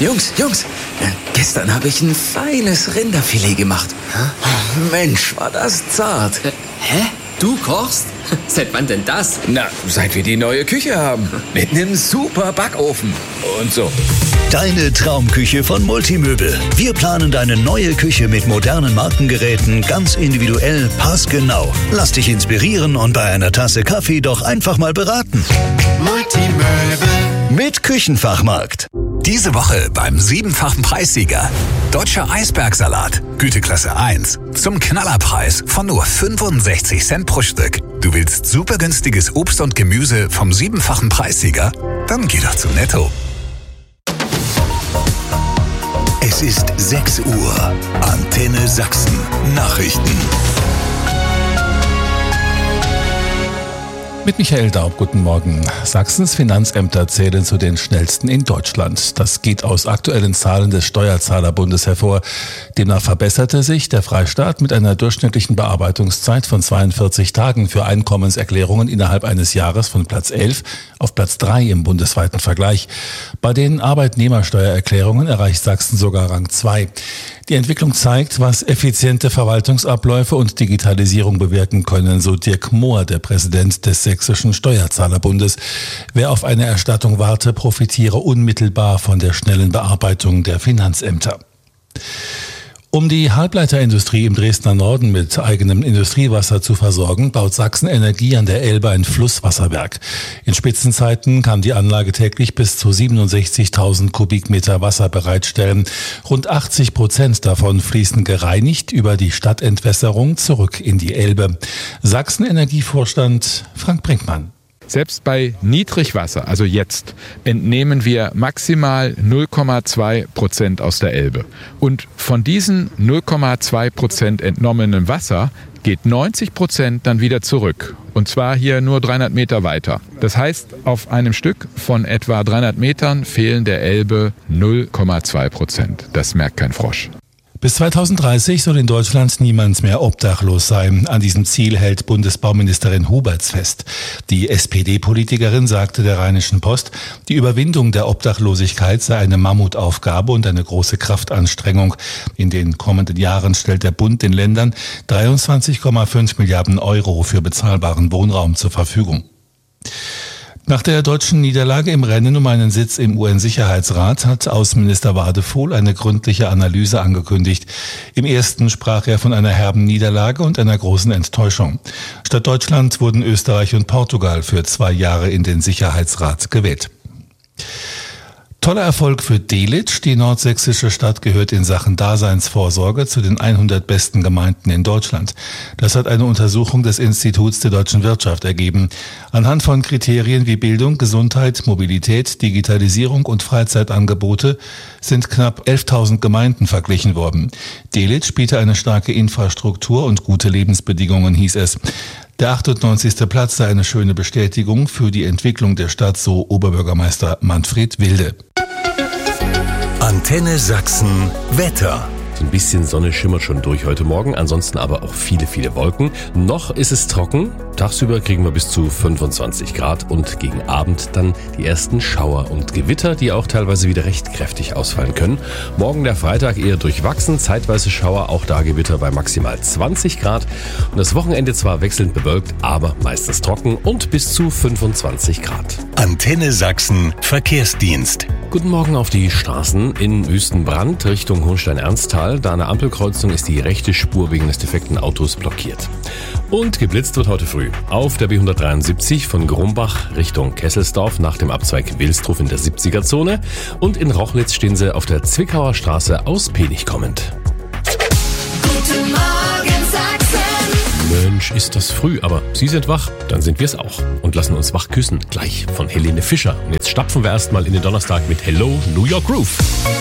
Jungs, gestern habe ich ein feines Rinderfilet gemacht. Mensch, war das zart. Hä? Du kochst? Seit wann denn das? Na, seit wir die neue Küche haben. Mit einem super Backofen und so. Deine Traumküche von Multimöbel. Wir planen deine neue Küche mit modernen Markengeräten ganz individuell, passgenau. Lass dich inspirieren und bei einer Tasse Kaffee doch einfach mal beraten. Multimöbel mit Küchenfachmarkt. Diese Woche beim 7-fachen Preissieger. Deutscher Eisbergsalat, Güteklasse 1. Zum Knallerpreis von nur 65 Cent pro Stück. Du willst super günstiges Obst und Gemüse vom 7-fachen Preissieger? Dann geh doch zu Netto. Es ist 6 Uhr. Antenne Sachsen. Nachrichten. Mit Michael Daub, guten Morgen. Sachsens Finanzämter zählen zu den schnellsten in Deutschland. Das geht aus aktuellen Zahlen des Steuerzahlerbundes hervor. Demnach verbesserte sich der Freistaat mit einer durchschnittlichen Bearbeitungszeit von 42 Tagen für Einkommenserklärungen innerhalb eines Jahres von Platz 11 auf Platz 3 im bundesweiten Vergleich. Bei den Arbeitnehmersteuererklärungen erreicht Sachsen sogar Rang 2. Die Entwicklung zeigt, was effiziente Verwaltungsabläufe und Digitalisierung bewirken können, so Dirk Mohr, der Präsident des Sächsischen Steuerzahlerbundes. Wer auf eine Erstattung warte, profitiere unmittelbar von der schnellen Bearbeitung der Finanzämter. Um die Halbleiterindustrie im Dresdner Norden mit eigenem Industriewasser zu versorgen, baut Sachsen Energie an der Elbe ein Flusswasserwerk. In Spitzenzeiten kann die Anlage täglich bis zu 67.000 Kubikmeter Wasser bereitstellen. Rund 80% davon fließen gereinigt über die Stadtentwässerung zurück in die Elbe. Sachsen-Energievorstand Frank Brinkmann. Selbst bei Niedrigwasser, also jetzt, entnehmen wir maximal 0,2% aus der Elbe. Und von diesen 0,2% entnommenen Wasser geht 90% dann wieder zurück. Und zwar hier nur 300 Meter weiter. Das heißt, auf einem Stück von etwa 300 Metern fehlen der Elbe 0,2%. Das merkt kein Frosch. Bis 2030 soll in Deutschland niemand mehr obdachlos sein. An diesem Ziel hält Bundesbauministerin Huberts fest. Die SPD-Politikerin sagte der Rheinischen Post, die Überwindung der Obdachlosigkeit sei eine Mammutaufgabe und eine große Kraftanstrengung. In den kommenden Jahren stellt der Bund den Ländern 23,5 Milliarden Euro für bezahlbaren Wohnraum zur Verfügung. Nach der deutschen Niederlage im Rennen um einen Sitz im UN-Sicherheitsrat hat Außenminister Wadefuhl eine gründliche Analyse angekündigt. Im ersten sprach er von einer herben Niederlage und einer großen Enttäuschung. Statt Deutschland wurden Österreich und Portugal für 2 Jahre in den Sicherheitsrat gewählt. Toller Erfolg für Delitzsch. Die nordsächsische Stadt gehört in Sachen Daseinsvorsorge zu den 100 besten Gemeinden in Deutschland. Das hat eine Untersuchung des Instituts der deutschen Wirtschaft ergeben. Anhand von Kriterien wie Bildung, Gesundheit, Mobilität, Digitalisierung und Freizeitangebote sind knapp 11.000 Gemeinden verglichen worden. Delitzsch biete eine starke Infrastruktur und gute Lebensbedingungen, hieß es. Der 98. Platz sei eine schöne Bestätigung für die Entwicklung der Stadt, so Oberbürgermeister Manfred Wilde. Antenne Sachsen Wetter. So ein bisschen Sonne schimmert schon durch heute Morgen, ansonsten aber auch viele Wolken. Noch ist es trocken, tagsüber kriegen wir bis zu 25 Grad und gegen Abend dann die ersten Schauer und Gewitter, die auch teilweise wieder recht kräftig ausfallen können. Morgen der Freitag eher durchwachsen, zeitweise Schauer, auch da Gewitter bei maximal 20 Grad. Und das Wochenende zwar wechselnd bewölkt, aber meistens trocken und bis zu 25 Grad. Antenne Sachsen Verkehrsdienst. Guten Morgen auf die Straßen in Wüstenbrand Richtung Hohenstein-Ernsthal. Da an der Ampelkreuzung ist die rechte Spur wegen des defekten Autos blockiert. Und geblitzt wird heute früh auf der B173 von Grumbach Richtung Kesselsdorf nach dem Abzweig Wilsdruf in der 70er-Zone. Und in Rochlitz stehen sie auf der Zwickauer Straße aus Penich kommend. Guten Morgen Sachsen. Mensch, ist das früh, aber Sie sind wach, dann sind wir es auch. Und lassen uns wach küssen, gleich von Helene Fischer. Und jetzt stapfen wir erstmal in den Donnerstag mit Hello New York Groove.